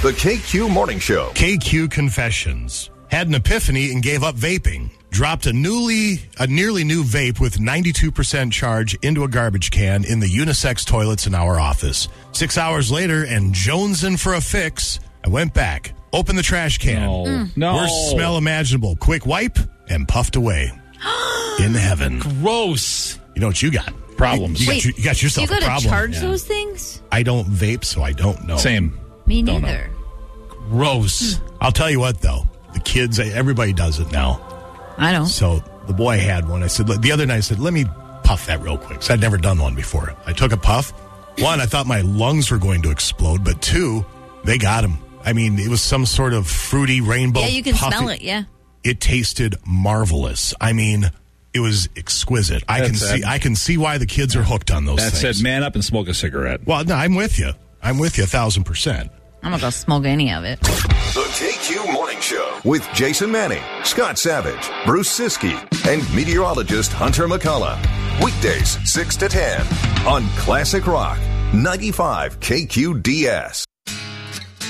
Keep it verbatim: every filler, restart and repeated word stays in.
The K Q Morning Show. K Q Confessions. Had an epiphany and gave up vaping. Dropped a newly, a nearly new vape with ninety-two percent charge into a garbage can in the unisex toilets in our office. Six hours later, and jonesing for a fix, I went back, opened the trash can. No. Mm. No. Worst smell imaginable. Quick wipe, and puffed away. In heaven. Gross. You know what you got? Problems. You, Wait, got, you, you got yourself you a gotta problem. charge Yeah. those things? I don't vape, so I don't know. Same. Me Don't know. neither. Gross. I'll tell you what, though. The kids, everybody does it now. I don't. So the boy had one. I said, the other night I said, let me puff that real quick. So I'd never done one before. I took a puff. One, I thought my lungs were going to explode, but two, they got him. I mean, it was some sort of fruity rainbow. Yeah, you can puffy. smell it, yeah. It tasted marvelous. I mean, it was exquisite. I can That's see. it. I can see why the kids are hooked on those That things. said, man up and smoke a cigarette. Well, no, I'm with you. I'm with you a thousand percent. I'm not going to smoke any of it. The K Q Morning Show with Jason Manning, Scott Savage, Bruce Siskey, and meteorologist Hunter McCullough. Weekdays six to ten on Classic Rock ninety-five K Q D S.